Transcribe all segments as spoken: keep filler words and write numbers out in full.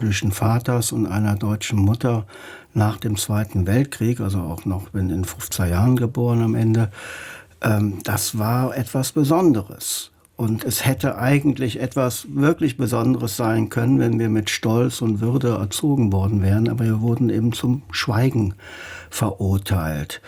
jüdischen Vaters und einer deutschen Mutter nach dem Zweiten Weltkrieg, also auch noch bin in den fünfziger Jahren geboren am Ende. Ähm, das war etwas Besonderes. Und es hätte eigentlich etwas wirklich Besonderes sein können, wenn wir mit Stolz und Würde erzogen worden wären. Aber wir wurden eben zum Schweigen verurteilt.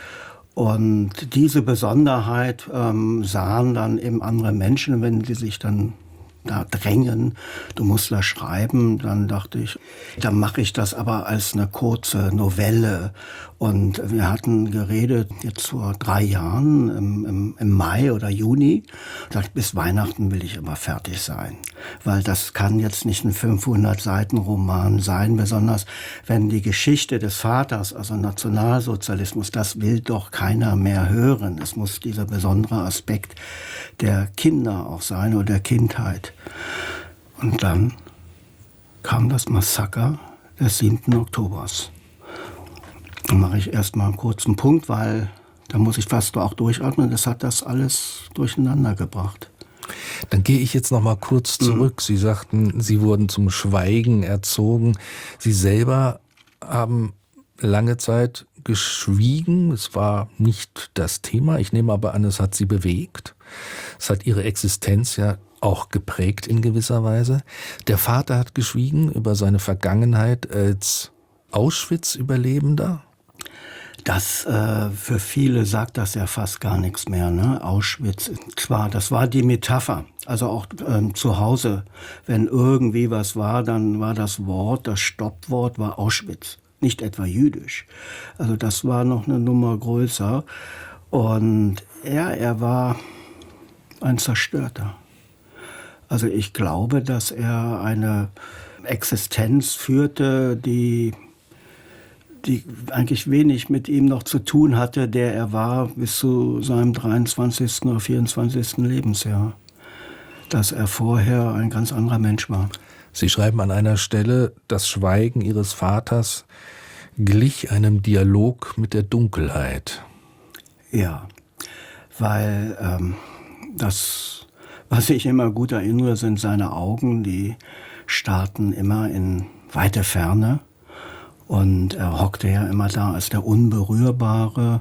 Und diese Besonderheit ähm, sahen dann eben andere Menschen, wenn sie sich dann da drängen, du musst da schreiben, dann dachte ich, dann mache ich das aber als eine kurze Novelle. Und wir hatten geredet, jetzt vor drei Jahren, im, im, im Mai oder Juni, gesagt, bis Weihnachten will ich aber fertig sein. Weil das kann jetzt nicht ein fünfhundert Seiten Roman sein, besonders wenn die Geschichte des Vaters, also Nationalsozialismus, das will doch keiner mehr hören. Es muss dieser besondere Aspekt der Kinder auch sein oder der Kindheit. Und dann kam das Massaker des siebten Oktobers. Dann mache ich erstmal einen kurzen Punkt, weil da muss ich fast auch durchatmen. Das hat das alles durcheinander gebracht. Dann gehe ich jetzt noch mal kurz zurück. Mhm. Sie sagten, Sie wurden zum Schweigen erzogen. Sie selber haben lange Zeit geschwiegen. Es war nicht das Thema. Ich nehme aber an, es hat Sie bewegt. Es hat Ihre Existenz ja auch geprägt in gewisser Weise. Der Vater hat geschwiegen über seine Vergangenheit als Auschwitz-Überlebender. Das äh, für viele sagt das ja fast gar nichts mehr. Ne? Auschwitz, zwar, das war die Metapher. Also auch ähm, zu Hause, wenn irgendwie was war, dann war das Wort, das Stoppwort war Auschwitz, nicht etwa jüdisch. Also das war noch eine Nummer größer. Und ja, er war ein Zerstörter. Also ich glaube, dass er eine Existenz führte, die die eigentlich wenig mit ihm noch zu tun hatte, der er war bis zu seinem dreiundzwanzigsten oder vierundzwanzigsten Lebensjahr. Dass er vorher ein ganz anderer Mensch war. Sie schreiben an einer Stelle, das Schweigen Ihres Vaters glich einem Dialog mit der Dunkelheit. Ja, weil ähm, das, was ich immer gut erinnere, sind seine Augen, die starrten immer in weite Ferne. Und er hockte ja immer da als der Unberührbare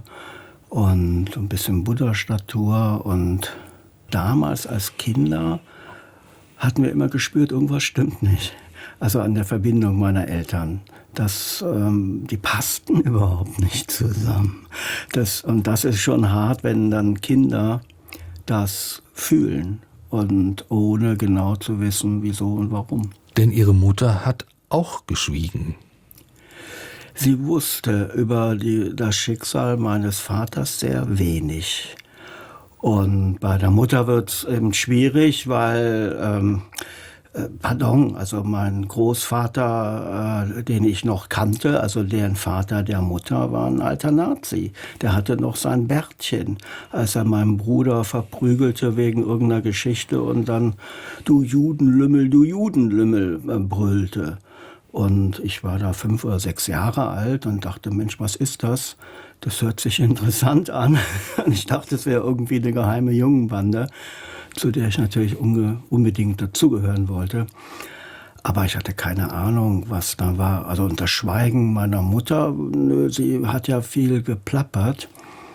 und ein bisschen Buddha-Statur. Und damals als Kinder hatten wir immer gespürt, irgendwas stimmt nicht. Also an der Verbindung meiner Eltern. Das, ähm, die passten überhaupt nicht zusammen. Das, und das ist schon hart, wenn dann Kinder das fühlen und ohne genau zu wissen, wieso und warum. Denn Ihre Mutter hat auch geschwiegen. Sie wusste über die, das Schicksal meines Vaters sehr wenig. Und bei der Mutter wird es eben schwierig, weil, ähm, äh, pardon, also mein Großvater, äh, den ich noch kannte, also deren Vater der Mutter, war ein alter Nazi. Der hatte noch sein Bärtchen, als er meinen Bruder verprügelte wegen irgendeiner Geschichte und dann "Du Judenlümmel, du Judenlümmel" äh, brüllte. Und ich war da fünf oder sechs Jahre alt und dachte, Mensch, was ist das? Das hört sich interessant an. Und ich dachte, es wäre irgendwie eine geheime Jungenbande, zu der ich natürlich unge- unbedingt dazugehören wollte. Aber ich hatte keine Ahnung, was da war. Also und das Schweigen meiner Mutter, nö, sie hat ja viel geplappert,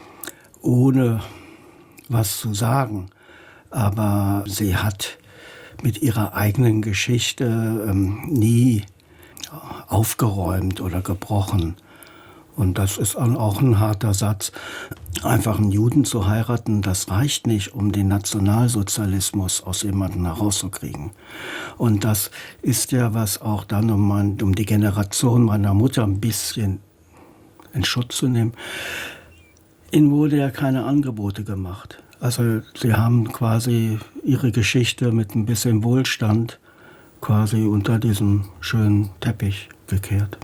ohne was zu sagen. Aber sie hat mit ihrer eigenen Geschichte ähm, nie aufgeräumt oder gebrochen. Und das ist auch ein harter Satz. Einfach einen Juden zu heiraten, das reicht nicht, um den Nationalsozialismus aus jemandem herauszukriegen. Und das ist ja, was auch dann, um, mein, um die Generation meiner Mutter ein bisschen in Schutz zu nehmen, ihnen wurde ja keine Angebote gemacht. Also sie haben quasi ihre Geschichte mit ein bisschen Wohlstand quasi unter diesem schönen Teppich gekehrt.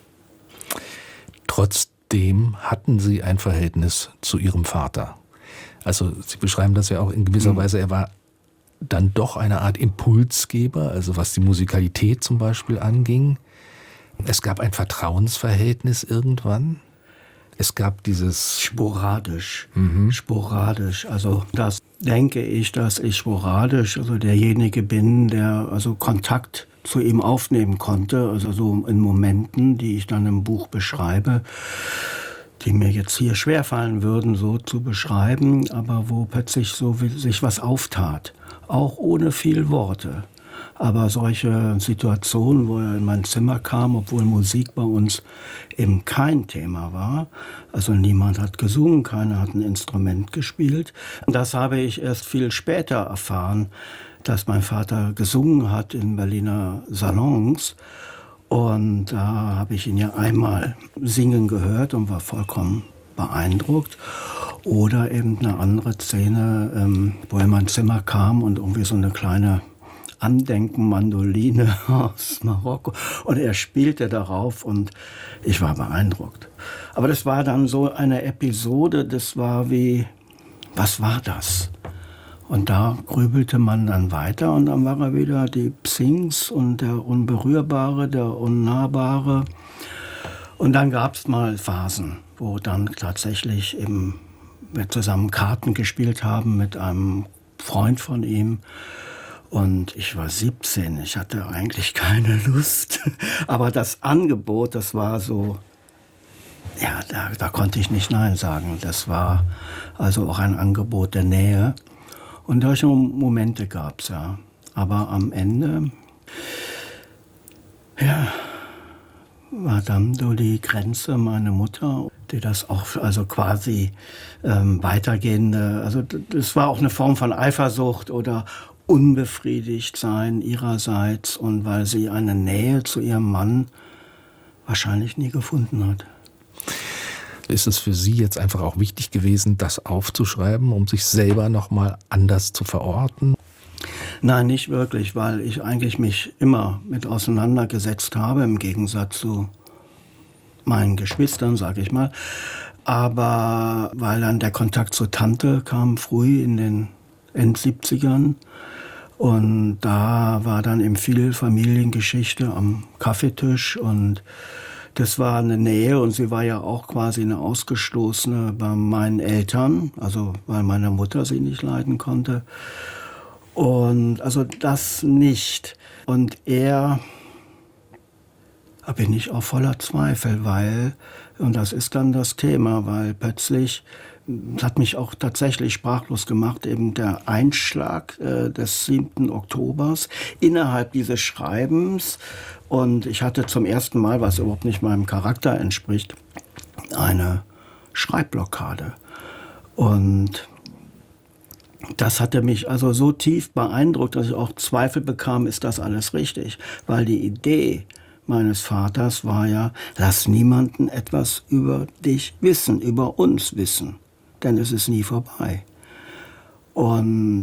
Trotzdem hatten Sie ein Verhältnis zu Ihrem Vater. Also Sie beschreiben das ja auch in gewisser mhm. Weise, er war dann doch eine Art Impulsgeber, also was die Musikalität zum Beispiel anging. Es gab ein Vertrauensverhältnis irgendwann. Es gab dieses... Sporadisch, mhm. sporadisch. Also das denke ich, dass ich sporadisch also derjenige bin, der also Kontakt zu ihm aufnehmen konnte, also so in Momenten, die ich dann im Buch beschreibe, die mir jetzt hier schwerfallen würden, so zu beschreiben, aber wo plötzlich so sich was auftat, auch ohne viel Worte. Aber solche Situationen, wo er in mein Zimmer kam, obwohl Musik bei uns eben kein Thema war, also niemand hat gesungen, keiner hat ein Instrument gespielt. Das habe ich erst viel später erfahren, dass mein Vater gesungen hat in Berliner Salons. Und da habe ich ihn ja einmal singen gehört und war vollkommen beeindruckt. Oder eben eine andere Szene, ähm, wo er in mein Zimmer kam und irgendwie so eine kleine Andenken-Mandoline aus Marokko. Und er spielte darauf und ich war beeindruckt. Aber das war dann so eine Episode, das war wie, was war das? Und da grübelte man dann weiter und dann war er wieder die Psings und der Unberührbare, der Unnahbare. Und dann gab es mal Phasen, wo dann tatsächlich eben wir zusammen Karten gespielt haben mit einem Freund von ihm. Und ich war siebzehn, ich hatte eigentlich keine Lust. Aber das Angebot, das war so, ja, da, da konnte ich nicht Nein sagen. Das war also auch ein Angebot der Nähe. Und solche Momente gab es ja. Aber am Ende, ja, war dann so die Grenze meine Mutter, die das auch also quasi ähm, weitergehende, also das war auch eine Form von Eifersucht oder unbefriedigt sein ihrerseits und weil sie eine Nähe zu ihrem Mann wahrscheinlich nie gefunden hat. Ist es für Sie jetzt einfach auch wichtig gewesen, das aufzuschreiben, um sich selber nochmal anders zu verorten? Nein, nicht wirklich, weil ich eigentlich mich immer mit auseinandergesetzt habe, im Gegensatz zu meinen Geschwistern, sage ich mal. Aber weil dann der Kontakt zur Tante kam früh in den Endsiebzigern und da war dann eben viel Familiengeschichte am Kaffeetisch und das war eine Nähe und sie war ja auch quasi eine Ausgestoßene bei meinen Eltern, also weil meine Mutter sie nicht leiden konnte. Und also das nicht. Und er, da bin ich auch voller Zweifel, weil, und das ist dann das Thema, weil plötzlich, das hat mich auch tatsächlich sprachlos gemacht, eben der Einschlag äh, des siebten Oktobers innerhalb dieses Schreibens. Und ich hatte zum ersten Mal, was überhaupt nicht meinem Charakter entspricht, eine Schreibblockade. Und das hatte mich also so tief beeindruckt, dass ich auch Zweifel bekam, ist das alles richtig? Weil die Idee meines Vaters war ja, lass niemanden etwas über dich wissen, über uns wissen, denn es ist nie vorbei. Und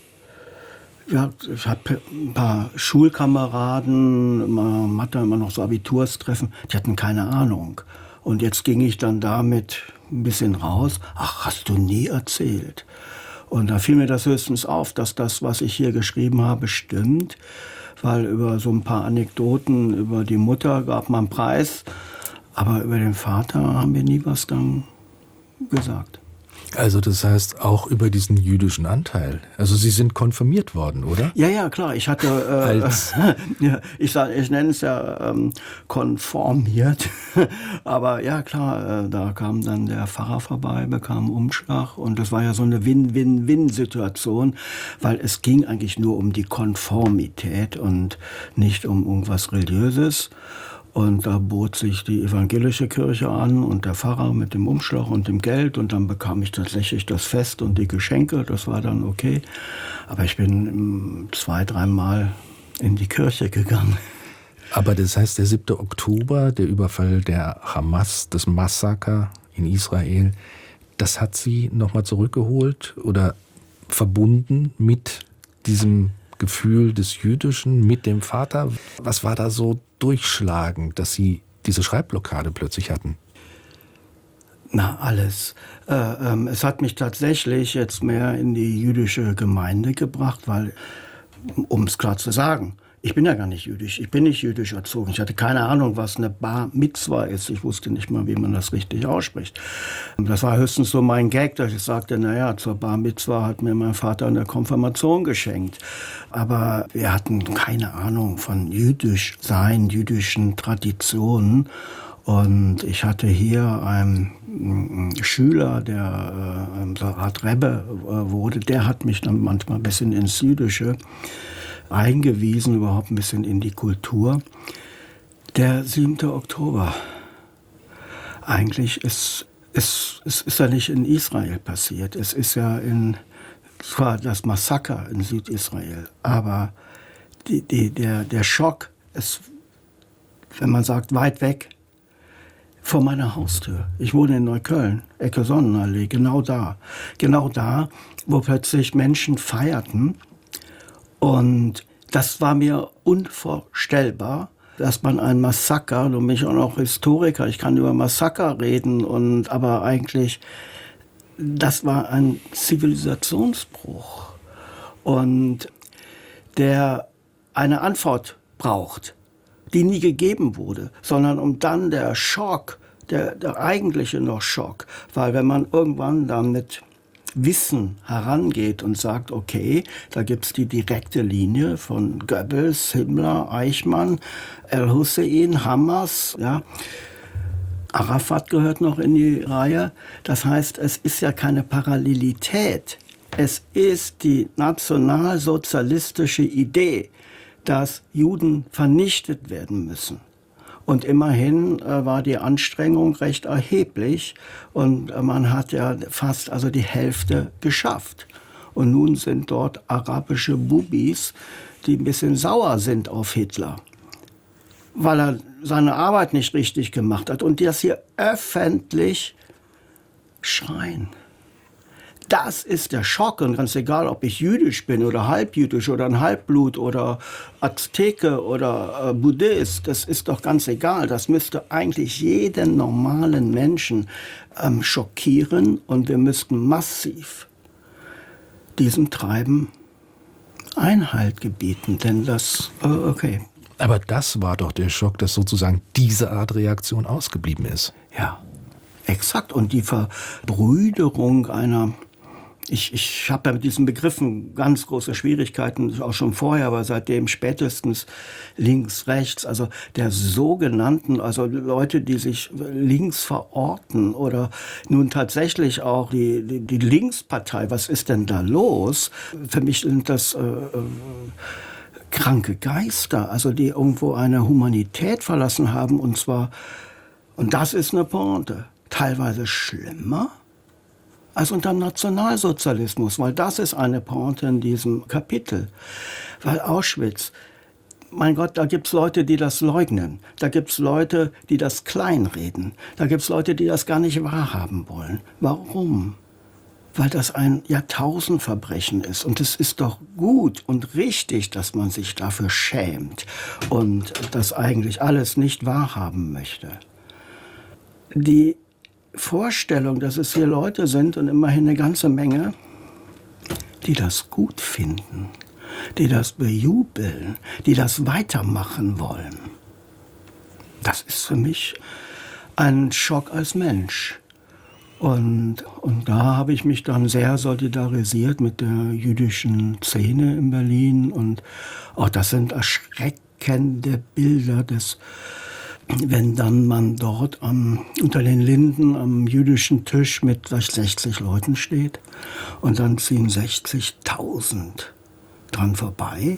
ja, ich habe ein paar Schulkameraden, man hatte immer noch so Abiturstreffen, die hatten keine Ahnung. Und jetzt ging ich dann damit ein bisschen raus, ach, hast du nie erzählt. Und da fiel mir das höchstens auf, dass das, was ich hier geschrieben habe, stimmt. Weil über so ein paar Anekdoten über die Mutter gab man einen Preis. Aber über den Vater haben wir nie was dann gesagt. Also das heißt auch über diesen jüdischen Anteil. Also Sie sind konfirmiert worden, oder? Ja, ja, klar. Ich hatte, äh, Als ja, ich, sag, ich nenne es ja ähm, konformiert. Aber ja, klar, äh, da kam dann der Pfarrer vorbei, bekam einen Umschlag. Und das war ja so eine Win-Win-Win-Situation, weil es ging eigentlich nur um die Konformität und nicht um irgendwas Religiöses. Und da bot sich die evangelische Kirche an und der Pfarrer mit dem Umschlag und dem Geld. Und dann bekam ich tatsächlich das Fest und die Geschenke. Das war dann okay. Aber ich bin zwei, dreimal in die Kirche gegangen. Aber das heißt, der siebte Oktober, der Überfall der Hamas, das Massaker in Israel, das hat Sie nochmal zurückgeholt oder verbunden mit diesem Gefühl des Jüdischen, mit dem Vater? Was war da so durchschlagend, dass Sie diese Schreibblockade plötzlich hatten? Na, alles. Äh, ähm, es hat mich tatsächlich jetzt mehr in die jüdische Gemeinde gebracht, weil, um es klar zu sagen, Ich bin ja gar nicht jüdisch. Ich bin nicht jüdisch erzogen. Ich hatte keine Ahnung, was eine Bar Mitzwa ist. Ich wusste nicht mal, wie man das richtig ausspricht. Das war höchstens so mein Gag, dass ich sagte, naja, zur Bar Mitzwa hat mir mein Vater eine Konfirmation geschenkt. Aber wir hatten keine Ahnung von jüdisch sein, jüdischen Traditionen. Und ich hatte hier einen Schüler, der äh, so eine Art Rebbe äh, wurde, der hat mich dann manchmal ein bisschen ins Jüdische eingewiesen, überhaupt ein bisschen in die Kultur. Der siebte Oktober. Eigentlich ist es ist, ist ja nicht in Israel passiert. Es ist ja in, zwar das Massaker in Südisrael, aber die, die, der, der Schock ist, wenn man sagt, weit weg, vor meiner Haustür. Ich wohne in Neukölln, Ecke Sonnenallee, genau da. Genau da, wo plötzlich Menschen feierten. Und das war mir unvorstellbar, dass man ein Massaker, nun bin ich auch noch Historiker, ich kann über Massaker reden, und, aber eigentlich, das war ein Zivilisationsbruch. Und der eine Antwort braucht, die nie gegeben wurde, sondern um dann der Schock, der, der eigentliche noch Schock, weil wenn man irgendwann dann mit Wissen herangeht und sagt, okay, da gibt's die direkte Linie von Goebbels, Himmler, Eichmann, El-Hussein, Hamas, ja, Arafat gehört noch in die Reihe. Das heißt, es ist ja keine Parallelität. Es ist die nationalsozialistische Idee, dass Juden vernichtet werden müssen. Und immerhin äh, war die Anstrengung recht erheblich und äh, man hat ja fast also die Hälfte geschafft. Und nun sind dort arabische Bubis, die ein bisschen sauer sind auf Hitler, weil er seine Arbeit nicht richtig gemacht hat und die das hier öffentlich schreien. Das ist der Schock, und ganz egal, ob ich jüdisch bin oder halbjüdisch oder ein Halbblut oder Azteke oder äh, Buddhist, das ist doch ganz egal. Das müsste eigentlich jeden normalen Menschen ähm, schockieren, und wir müssten massiv diesem Treiben Einhalt gebieten, denn das, äh, okay. Aber das war doch der Schock, dass sozusagen diese Art Reaktion ausgeblieben ist. Ja, exakt. Und die Verbrüderung einer... Ich, ich habe ja mit diesen Begriffen ganz große Schwierigkeiten, auch schon vorher, aber seitdem spätestens links, rechts, also der sogenannten, also Leute, die sich links verorten oder nun tatsächlich auch die, die, die Linkspartei, was ist denn da los? Für mich sind das äh, äh, kranke Geister, also die irgendwo eine Humanität verlassen haben, und zwar, und das ist eine Pointe, teilweise schlimmer als unter dem Nationalsozialismus, weil das ist eine Pointe in diesem Kapitel. Weil Auschwitz, mein Gott, da gibt's Leute, die das leugnen. Da gibt's Leute, die das kleinreden. Da gibt's Leute, die das gar nicht wahrhaben wollen. Warum? Weil das ein Jahrtausendverbrechen ist. Und es ist doch gut und richtig, dass man sich dafür schämt und das eigentlich alles nicht wahrhaben möchte. Die Vorstellung, dass es hier Leute sind, und immerhin eine ganze Menge, die das gut finden, die das bejubeln, die das weitermachen wollen. Das ist für mich ein Schock als Mensch. Und, und da habe ich mich dann sehr solidarisiert mit der jüdischen Szene in Berlin. Und auch das sind erschreckende Bilder des, wenn dann man dort am, unter den Linden am jüdischen Tisch mit vielleicht sechzig Leuten steht und dann ziehen sechzigtausend dran vorbei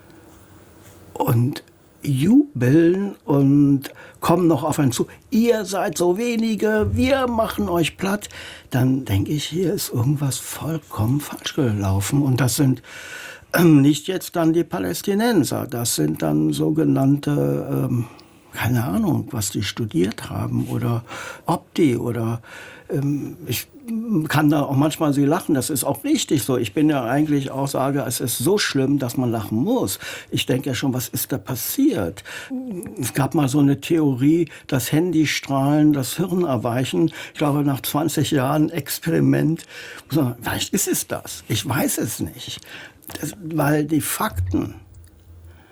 und jubeln und kommen noch auf einen zu. Ihr seid so wenige, wir machen euch platt. Dann denke ich, hier ist irgendwas vollkommen falsch gelaufen. Und das sind ähm, nicht jetzt dann die Palästinenser, das sind dann sogenannte... Ähm, keine Ahnung, was die studiert haben oder ob die oder ähm, ich kann da auch manchmal sie lachen, das ist auch richtig so. Ich bin ja eigentlich auch, sage, es ist so schlimm, dass man lachen muss. Ich denke ja schon, was ist da passiert? Es gab mal so eine Theorie, dass Handystrahlen das Hirn erweichen. Ich glaube, nach zwanzig Jahren Experiment, vielleicht ist es das, ich weiß es nicht. Das, weil die Fakten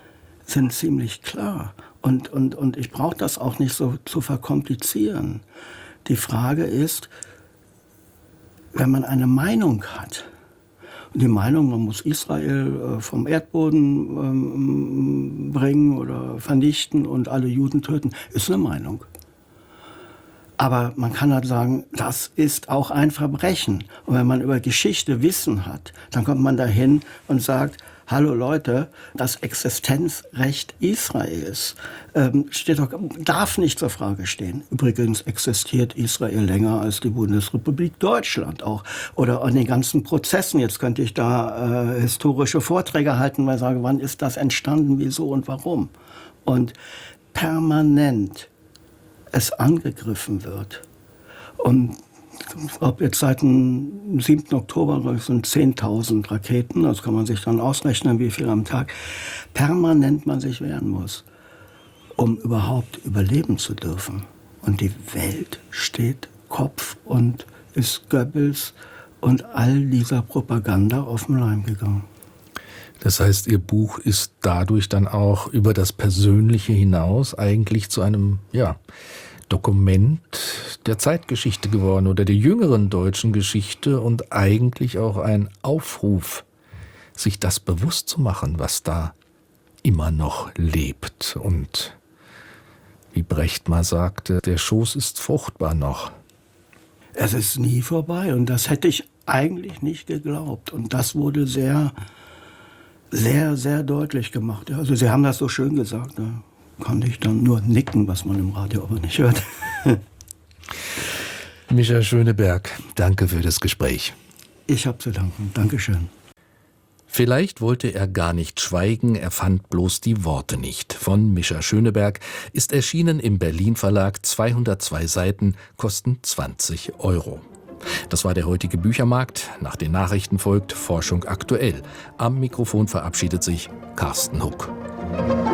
sind ziemlich klar. Und, und, und ich brauche das auch nicht so zu verkomplizieren. Die Frage ist, wenn man eine Meinung hat, und die Meinung, man muss Israel äh, vom Erdboden ähm, bringen oder vernichten und alle Juden töten, ist eine Meinung. Aber man kann halt sagen, das ist auch ein Verbrechen. Und wenn man über Geschichte Wissen hat, dann kommt man dahin und sagt, hallo Leute, das Existenzrecht Israels ähm, steht doch, darf nicht zur Frage stehen. Übrigens existiert Israel länger als die Bundesrepublik Deutschland auch. Oder an den ganzen Prozessen. Jetzt könnte ich da äh, historische Vorträge halten, weil ich sage, wann ist das entstanden, wieso und warum. Und permanent es angegriffen wird. Und ob jetzt seit dem siebten Oktober sind zehntausend Raketen, das kann man sich dann ausrechnen, wie viel am Tag, permanent man sich wehren muss, um überhaupt überleben zu dürfen. Und die Welt steht Kopf und ist Goebbels und all dieser Propaganda auf den Leim gegangen. Das heißt, Ihr Buch ist dadurch dann auch über das Persönliche hinaus eigentlich zu einem, ja, Dokument der Zeitgeschichte geworden oder der jüngeren deutschen Geschichte und eigentlich auch ein Aufruf, sich das bewusst zu machen, was da immer noch lebt. Und wie Brecht mal sagte, der Schoß ist fruchtbar noch. Es ist nie vorbei und das hätte ich eigentlich nicht geglaubt. Und das wurde sehr, sehr, sehr deutlich gemacht. Also Sie haben das so schön gesagt, ne? Konnte ich dann nur nicken, was man im Radio aber nicht hört. Mischa Schöneberg, danke für das Gespräch. Ich habe zu danken. Dankeschön. Vielleicht wollte er gar nicht schweigen, er fand bloß die Worte nicht. Von Mischa Schöneberg ist erschienen im Berlin Verlag, zweihundertzwei Seiten, kosten zwanzig Euro. Das war der heutige Büchermarkt. Nach den Nachrichten folgt Forschung aktuell. Am Mikrofon verabschiedet sich Carsten Huck.